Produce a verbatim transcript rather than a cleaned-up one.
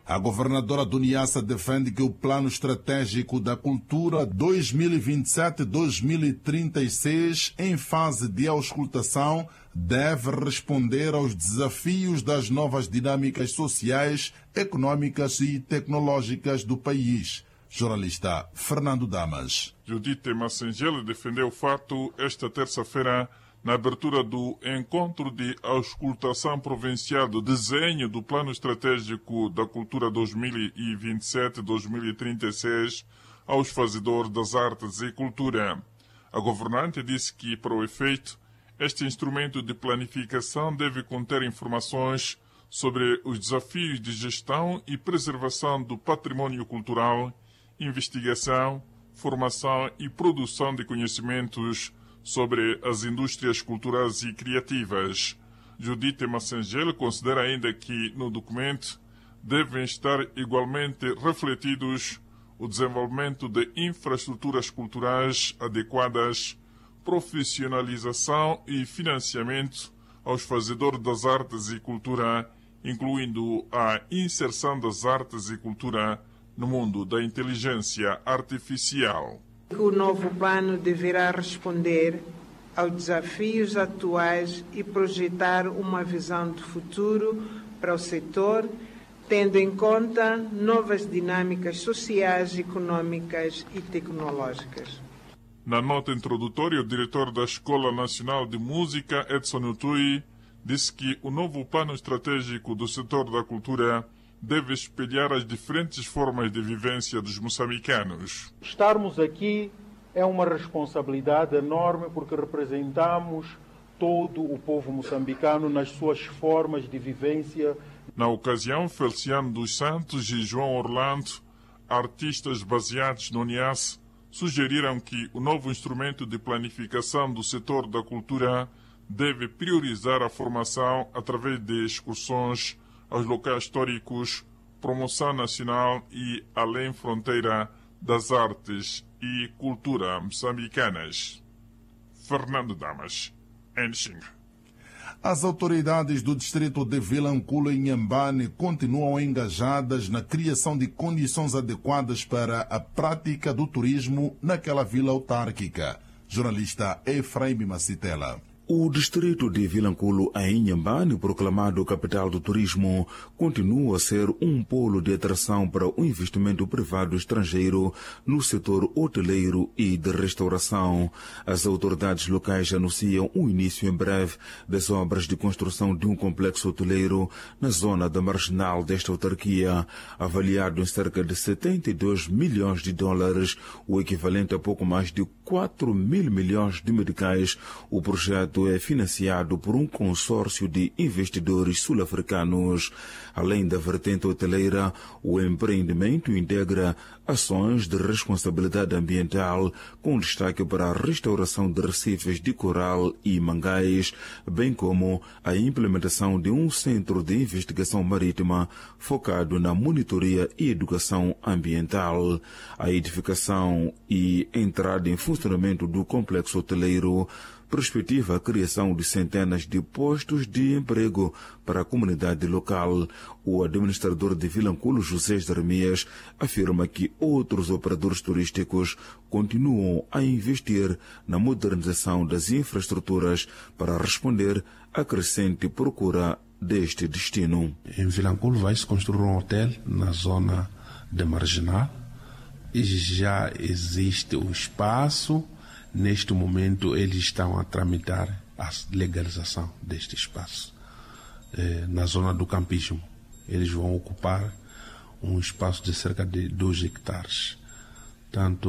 A governadora do Niassa defende que o Plano Estratégico da Cultura dois mil e vinte e sete a dois mil e trinta e seis, em fase de auscultação, deve responder aos desafios das novas dinâmicas sociais, econômicas e tecnológicas do país. Jornalista Fernando Damas. Judite Massengel defendeu o fato esta terça-feira na abertura do Encontro de Auscultação Provincial do Desenho do Plano Estratégico da Cultura dois mil e vinte e sete a dois mil e trinta e seis aos fazedores das artes e cultura. A governante disse que, para o efeito, este instrumento de planificação deve conter informações sobre os desafios de gestão e preservação do patrimônio cultural, investigação, formação e produção de conhecimentos sobre as indústrias culturais e criativas. Judite Massengel considera ainda que, no documento, devem estar igualmente refletidos o desenvolvimento de infraestruturas culturais adequadas, profissionalização e financiamento aos fazedores das artes e cultura, incluindo a inserção das artes e cultura no mundo da inteligência artificial. O novo plano deverá responder aos desafios atuais e projetar uma visão de futuro para o setor, tendo em conta novas dinâmicas sociais, econômicas e tecnológicas. Na nota introdutória, o diretor da Escola Nacional de Música, Edson Utui, disse que o novo plano estratégico do setor da cultura deve espelhar as diferentes formas de vivência dos moçambicanos. Estarmos aqui é uma responsabilidade enorme porque representamos todo o povo moçambicano nas suas formas de vivência. Na ocasião, Feliciano dos Santos e João Orlando, artistas baseados no Niassa, sugeriram que o novo instrumento de planificação do setor da cultura deve priorizar a formação através de excursões aos locais históricos, promoção nacional e além fronteira das artes e cultura moçambicanas. Fernando Damas, Enxing. As autoridades do distrito de Vilanculo, em Inhambane, continuam engajadas na criação de condições adequadas para a prática do turismo naquela vila autárquica. Jornalista Efraim Macitela. O distrito de Vilanculo, em Inhambane, proclamado capital do turismo, continua a ser um polo de atração para o investimento privado estrangeiro no setor hoteleiro e de restauração. As autoridades locais anunciam o início em breve das obras de construção de um complexo hoteleiro na zona da marginal desta autarquia, avaliado em cerca de setenta e dois milhões de dólares, o equivalente a pouco mais de quatro mil milhões de meticais. O projeto é financiado por um consórcio de investidores sul-africanos. Além da vertente hoteleira, o empreendimento integra ações de responsabilidade ambiental, com destaque para a restauração de recifes de coral e mangás, bem como a implementação de um centro de investigação marítima focado na monitoria e educação ambiental. A edificação e entrada em funcionamento do complexo hoteleiro perspectiva a criação de centenas de postos de emprego para a comunidade local. O administrador de Vilanculo, José Jeremias, afirma que outros operadores turísticos continuam a investir na modernização das infraestruturas para responder à crescente procura deste destino. Em Vilanculo vai-se construir um hotel na zona de Marginal e já existe o espaço. Neste momento, eles estão a tramitar a legalização deste espaço. Eh, na zona do campismo, eles vão ocupar um espaço de cerca de dois hectares. Tanto